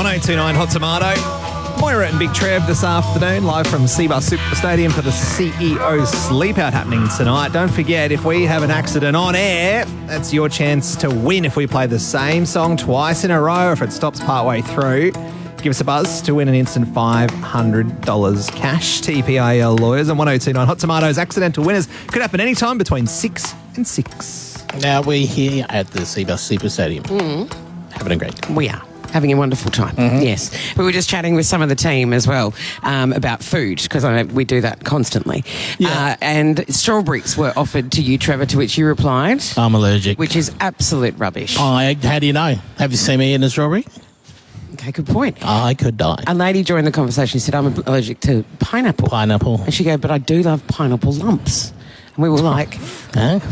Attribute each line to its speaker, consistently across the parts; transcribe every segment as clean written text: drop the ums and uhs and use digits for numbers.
Speaker 1: 1029 Hot Tomato. Moira and Big Trev this afternoon, live from Seabus Super Stadium for the CEO Sleepout happening tonight. Don't forget, if we have an accident on air, that's your chance to win if we play the same song twice in a row. If it stops partway through, give us a buzz to win an instant $500 cash. TPIL Lawyers and 1029 Hot Tomatoes. Accidental winners could happen anytime between 6 and 6.
Speaker 2: Now we're here at the Seabus Super Stadium. Having a great time.
Speaker 3: We are. Having a wonderful time, yes. We were just chatting with some of the team as well about food, because we do that constantly.
Speaker 2: Yeah.
Speaker 3: And strawberries were offered to you, Trevor, to which you replied,
Speaker 2: I'm allergic.
Speaker 3: which is absolute rubbish.
Speaker 2: How do you know? Have you seen me in a strawberry?
Speaker 3: Okay, good point.
Speaker 2: I could die.
Speaker 3: A lady during the conversation said, I'm allergic to pineapple.
Speaker 2: Pineapple.
Speaker 3: And she goes, but I do love pineapple lumps. And we were like,
Speaker 2: Huh?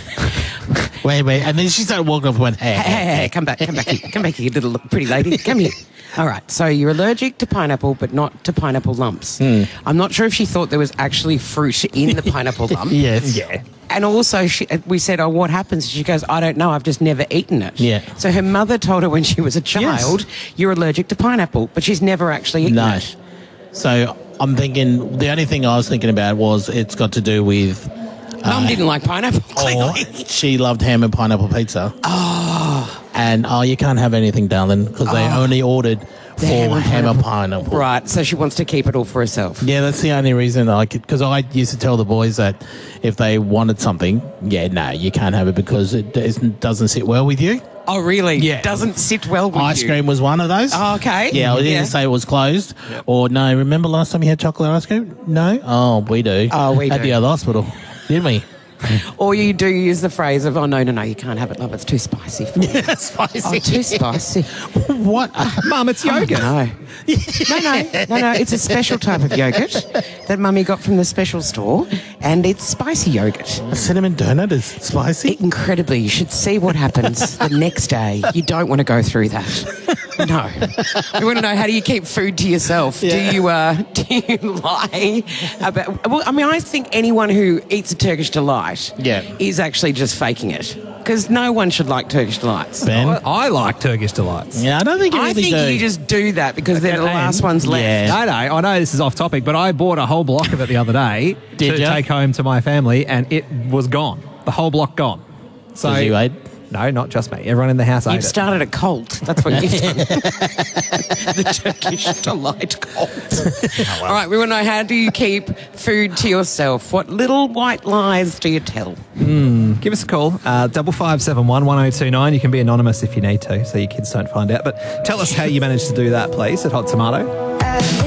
Speaker 2: Wait. And then she started walking off and went,
Speaker 3: hey, come back here, little pretty lady. Come here. All right, so you're allergic to pineapple, but not to pineapple lumps. I'm not sure if she thought there was actually fruit in the pineapple lump.
Speaker 2: Yes.
Speaker 1: Yeah.
Speaker 3: And also, we said, oh, what happens? She goes, I don't know, I've just never eaten it.
Speaker 2: Yeah.
Speaker 3: So her mother told her when she was a child, you're allergic to pineapple, but she's never actually eaten
Speaker 2: No.
Speaker 3: it.
Speaker 2: So I'm thinking, the only thing I was thinking about was it's got to do with...
Speaker 3: Mum didn't like pineapple,
Speaker 2: or
Speaker 3: clearly.
Speaker 2: she loved ham and pineapple pizza. And, you can't have anything, darling, because they only ordered for ham and pineapple.
Speaker 3: Right, so she wants to keep it all for herself.
Speaker 2: Yeah, that's the only reason because I used to tell the boys that if they wanted something, you can't have it because it doesn't sit well with you.
Speaker 3: Oh, really?
Speaker 2: Yeah.
Speaker 3: Doesn't sit well with
Speaker 2: Ice
Speaker 3: you.
Speaker 2: cream was one of those.
Speaker 3: Oh, okay.
Speaker 2: Yeah, I didn't say it was closed. Or no, remember last time you had chocolate ice cream? No? Oh, we do.
Speaker 3: Oh, we
Speaker 2: At
Speaker 3: do.
Speaker 2: the other hospital, didn't we?
Speaker 3: Or you do use the phrase of, oh, no, you can't have it, love, it's too spicy for you.
Speaker 2: Spicy.
Speaker 3: Oh, too spicy.
Speaker 2: What?
Speaker 1: Mum, it's yogurt.
Speaker 3: No, it's a special type of yogurt that Mummy got from the special store, and it's spicy yogurt.
Speaker 2: A cinnamon donut is spicy?
Speaker 3: Incredibly, you should see what happens the next day. You don't want to go through that. No. We want to know, how do you keep food to yourself?
Speaker 2: Yeah.
Speaker 3: Do you lie about... Well, I mean, I think anyone who eats a Turkish Delight is actually just faking it, because no one should like Turkish Delights.
Speaker 2: Ben?
Speaker 1: I like Turkish Delights.
Speaker 2: Yeah, I don't think you
Speaker 3: I
Speaker 2: really
Speaker 3: think
Speaker 2: do.
Speaker 3: you just do that because they're the last ones left.
Speaker 2: Yeah.
Speaker 1: No, I know this is off topic, but I bought a whole block of it the other day
Speaker 2: Did
Speaker 1: to
Speaker 2: ya?
Speaker 1: take home to my family, and it was gone. The whole block gone. So
Speaker 2: Did you ate?
Speaker 1: No, not just me. Everyone in the house ate
Speaker 3: You've
Speaker 1: it.
Speaker 3: started a cult. That's what you've done. The Turkish Delight cult. All right, we want to know, how do you keep food to yourself? What little white lies do you tell?
Speaker 1: Give us a call, 5571 1029. You can be anonymous if you need to, so your kids don't find out. But tell us how you managed to do that, please, at Hot Tomato.